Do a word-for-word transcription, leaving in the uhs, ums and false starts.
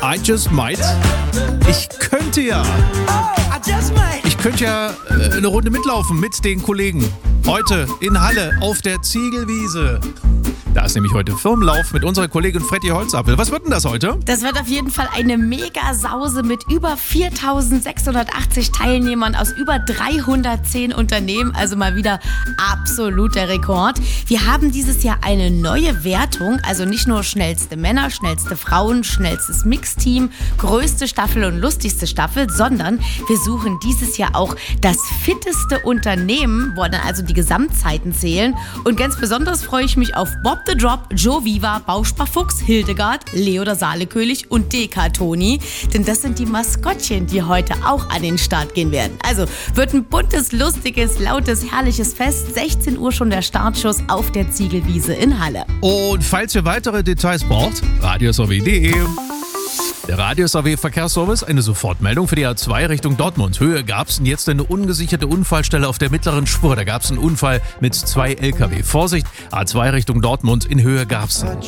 I just might. Ich könnte ja. Ich könnte ja äh, eine Runde mitlaufen mit den Kollegen. Heute in Halle auf der Ziegelwiese. Da ist nämlich heute Firmenlauf mit unserer Kollegin Freddy Holzapfel. Was wird denn das heute? Das wird auf jeden Fall eine Mega-Sause mit über viertausendsechshundertachtzig Teilnehmern aus über dreihundertzehn Unternehmen. Also mal wieder absoluter Rekord. Wir haben dieses Jahr eine neue Wertung. Also nicht nur schnellste Männer, schnellste Frauen, schnellstes Mixteam, größte Staffel und lustigste Staffel, sondern wir suchen dieses Jahr auch das fitteste Unternehmen, wollen also die Gesamtzeiten zählen. Und ganz besonders freue ich mich auf Bob the Drop, Joe Viva, Bausparfuchs, Hildegard, Leo der Saalekönig und D K Toni. Denn das sind die Maskottchen, die heute auch an den Start gehen werden. Also wird ein buntes, lustiges, lautes, herrliches Fest. sechzehn Uhr schon der Startschuss auf der Ziegelwiese in Halle. Und falls ihr weitere Details braucht, radios a w punkt d e. Der Radios A W Verkehrsservice, eine Sofortmeldung für die A zwei Richtung Dortmund. Höhe Garbsen, jetzt eine ungesicherte Unfallstelle auf der mittleren Spur. Da gab es einen Unfall mit zwei L K W. Vorsicht, A zwei Richtung Dortmund in Höhe Garbsen.